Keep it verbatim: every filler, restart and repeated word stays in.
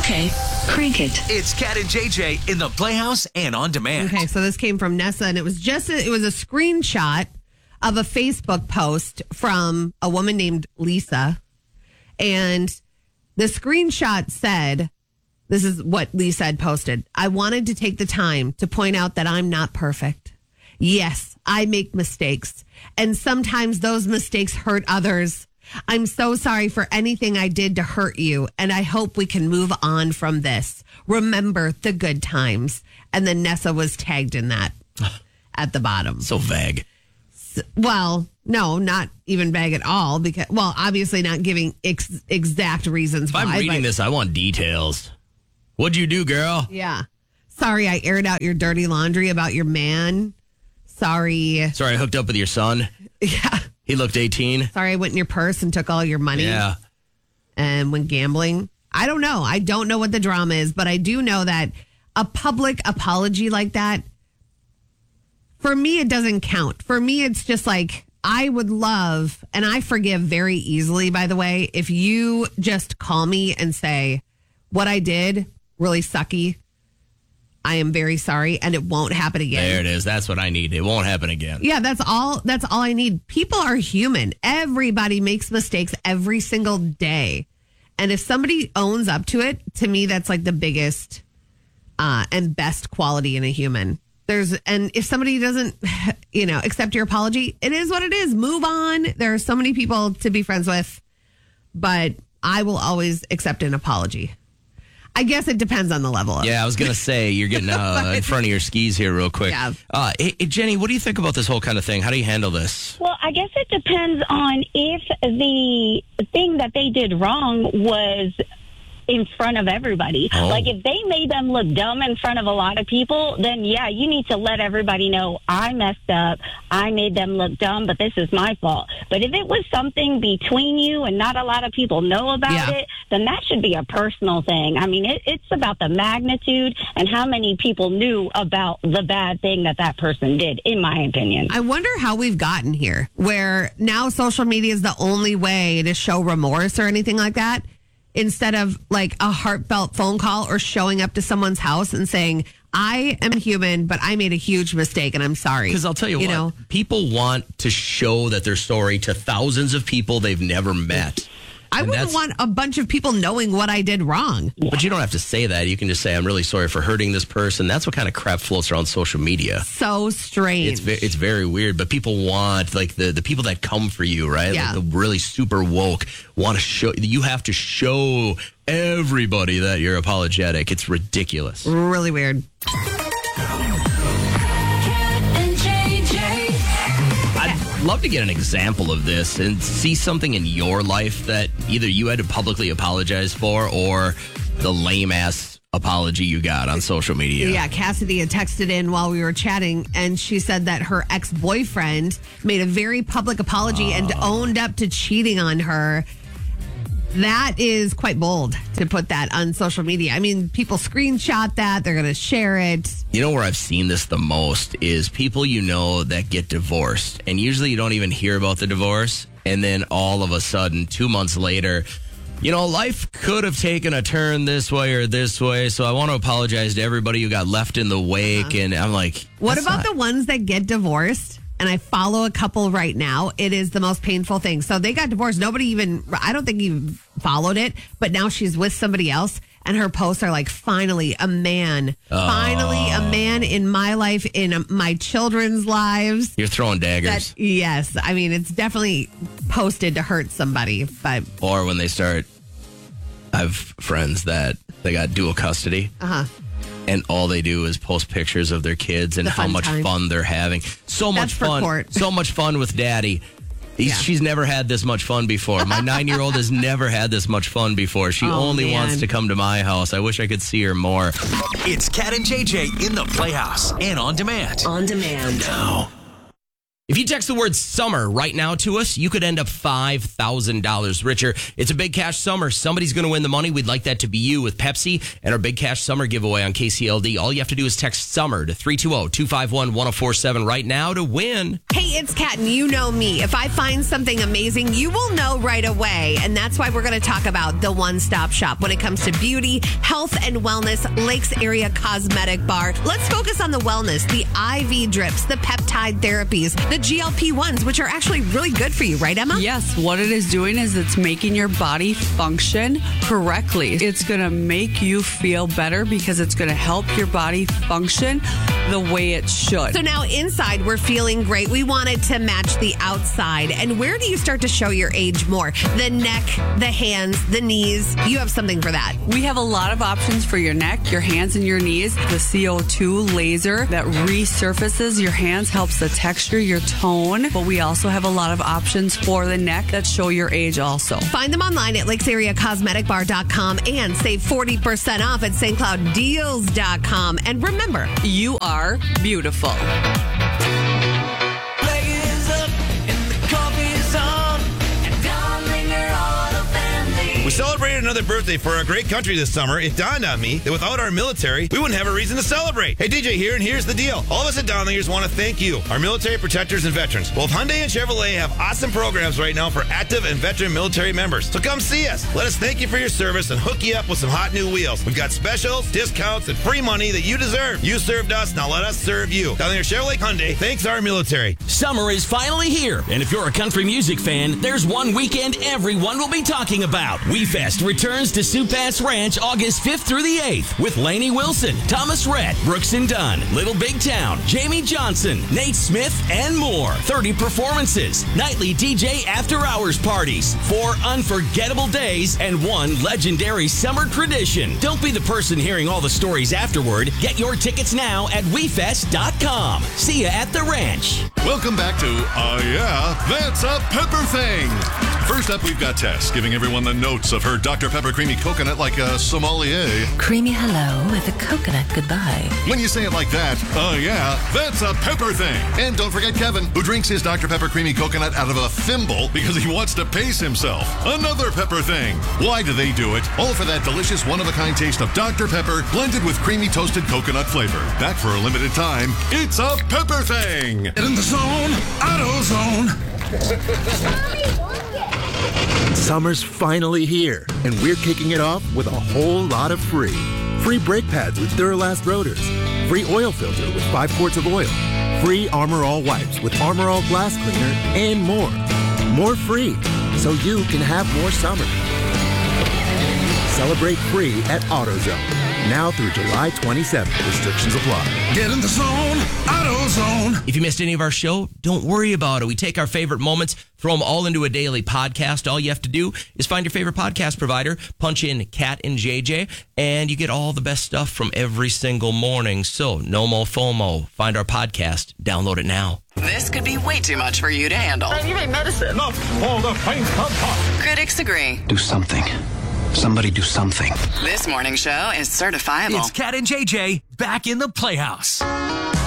Okay, crank it. It's Cat and J J in the Playhouse and on demand. Okay, so this came from Nessa, and it was just a, it was a screenshot of a Facebook post from a woman named Lisa, and the screenshot said, "This is what Lisa had posted. I wanted to take the time to point out that I'm not perfect. Yes, I make mistakes, and sometimes those mistakes hurt others. I'm so sorry for anything I did to hurt you, and I hope we can move on from this. Remember the good times." And then Nessa was tagged in that at the bottom. So vague. So, well, no, not even vague at all. Because, well, obviously not giving ex- exact reasons If why. I'm reading but, this, I want details. What'd you do, girl? Yeah. Sorry, I aired out your dirty laundry about your man. Sorry. Sorry, I hooked up with your son. Yeah. He looked eighteen. Sorry, I went in your purse and took all your money. Yeah. And went gambling. I don't know. I don't know what the drama is, but I do know that a public apology like that, for me, it doesn't count. For me, it's just like, I would love, and I forgive very easily, by the way, if you just call me and say, what I did, really sucky. I am very sorry, and it won't happen again. There it is. That's what I need. It won't happen again. Yeah, that's all. That's all I need. People are human. Everybody makes mistakes every single day, and if somebody owns up to it, to me, that's like the biggest uh, and best quality in a human. There's, and if somebody doesn't, you know, accept your apology, it is what it is. Move on. There are so many people to be friends with, but I will always accept an apology. I guess it depends on the level of it. Yeah, I was going to say, you're getting uh, in front of your skis here real quick. Yeah. Uh, hey, hey, Jenny, what do you think about this whole kind of thing? How do you handle this? Well, I guess it depends on if the thing that they did wrong was in front of everybody. Oh. Like, if they made them look dumb in front of a lot of people, then, yeah, you need to let everybody know, I messed up, I made them look dumb, but this is my fault. But if it was something between you and not a lot of people know about Yeah. it, then that should be a personal thing. I mean, it, it's about the magnitude and how many people knew about the bad thing that that person did, in my opinion. I wonder how we've gotten here, where now social media is the only way to show remorse or anything like that, instead of like a heartfelt phone call or showing up to someone's house and saying, I am human, but I made a huge mistake and I'm sorry. Because I'll tell you, you what, know? people want to show that they're sorry to thousands of people they've never met. I And wouldn't that's- want a bunch of people knowing what I did wrong. But you don't have to say that. You can just say, I'm really sorry for hurting this person. That's what kind of crap floats around social media. So strange. It's ve- it's very weird, but people want, like, the, the people that come for you, right? Yeah. Like the really super woke want to show, you have to show everybody that you're apologetic. It's ridiculous. really weird. I'd love to get an example of this and see something in your life that either you had to publicly apologize for or the lame ass apology you got on social media. Yeah, Cassidy had texted in while we were chatting, and she said that her ex-boyfriend made a very public apology and owned up to cheating on her. That is quite bold to put that on social media. I mean, people screenshot that. They're going to share it. You know where I've seen this the most is people you know that get divorced. And usually you don't even hear about the divorce. And then all of a sudden, two months later, you know, life could have taken a turn this way or this way. So I want to apologize to everybody who got left in the wake. Uh-huh. And I'm like, what about not- the ones that get divorced? And I follow a couple right now. It is the most painful thing. So they got divorced. Nobody even, I don't think even followed it. But now she's with somebody else. And her posts are like, finally, a man. Oh. Finally, a man in my life, in my children's lives. You're throwing daggers. That, yes. I mean, it's definitely posted to hurt somebody. But Or when they start, I have friends that they got dual custody. uh-huh. And all they do is post pictures of their kids and The how fun much time. fun they're having. So That's much for fun. court. So much fun with daddy. He's, Yeah. She's never had this much fun before. My nine-year-old has never had this much fun before. She Oh, only man. wants to come to my house. I wish I could see her more. It's Cat and J J in the Playhouse and on demand. On demand. Now. If you text the word summer right now to us, you could end up five thousand dollars richer. It's a big cash summer. Somebody's going to win the money. We'd like that to be you with Pepsi and our big cash summer giveaway on K C L D. All you have to do is text summer to three two zero, two five one, one zero four seven right now to win. Hey, it's Kat, and you know me. If I find something amazing, you will know right away. And that's why we're going to talk about the one-stop shop when it comes to beauty, health, and wellness. Lakes Area Cosmetic Bar. Let's focus on the wellness, the I V drips, the peptide therapies, the G L P ones, which are actually really good for you, right, Emma? Yes, what it is doing is it's making your body function correctly. It's going to make you feel better because it's going to help your body function the way it should. So now inside, we're feeling great. We want it to match the outside. And where do you start to show your age more? The neck, the hands, the knees. You have something for that. We have a lot of options for your neck, your hands, and your knees. The C O two laser that resurfaces your hands helps the texture, your tone. But we also have a lot of options for the neck that show your age also. Find them online at lakes area cosmetic bar dot com and save forty percent off at Saint Cloud deals dot com. And remember, you are beautiful. We celebrated another birthday for our great country this summer. It dawned on me that without our military, we wouldn't have a reason to celebrate. Hey, D J here, and here's the deal. All of us at Downlingers want to thank you, our military protectors and veterans. Both Hyundai and Chevrolet have awesome programs right now for active and veteran military members. So come see us. Let us thank you for your service and hook you up with some hot new wheels. We've got specials, discounts, and free money that you deserve. You served us, now let us serve you. Downlingers Chevrolet Hyundai, thanks our military. Summer is finally here, and if you're a country music fan, there's one weekend everyone will be talking about. WeFest returns to Sioux Pass Ranch August fifth through the eighth with Lainey Wilson, Thomas Rhett, Brooks and Dunn, Little Big Town, Jamie Johnson, Nate Smith, and more. thirty performances, nightly D J after-hours parties, four unforgettable days, and one legendary summer tradition. Don't be the person hearing all the stories afterward. Get your tickets now at we fest dot com. See ya at the ranch. Welcome back to Oh Yeah, That's a Pepper Thing. First up, we've got Tess giving everyone the notes of her Doctor Pepper Creamy Coconut like a sommelier. Creamy hello with a coconut goodbye. When you say it like that, oh yeah, that's a pepper thing. And don't forget Kevin, who drinks his Doctor Pepper Creamy Coconut out of a thimble because he wants to pace himself. Another pepper thing. Why do they do it? All for that delicious one-of-a-kind taste of Doctor Pepper blended with creamy toasted coconut flavor. Back for a limited time, it's a pepper thing. Get in the zone, AutoZone. Summer's finally here, and we're kicking it off with a whole lot of free. Free brake pads with Duralast rotors. Free oil filter with five quarts of oil. Free Armor All wipes with Armor All glass cleaner, and more. More free, so you can have more summer. Celebrate free at AutoZone. Now through July twenty-seventh. Restrictions apply. Get in the zone, AutoZone. If you missed any of our show, don't worry about it. We take our favorite moments, throw them all into a daily podcast. All you have to do is find your favorite podcast provider, punch in Kat and J J, and you get all the best stuff from every single morning. So no more FOMO. Find our podcast. Download it now. This could be way too much for you to handle. You ain't medicine. Enough for the faint of heart. Critics agree. Do something. Somebody do something. This morning show is certifiable. It's Kat and J J back in the Playhouse.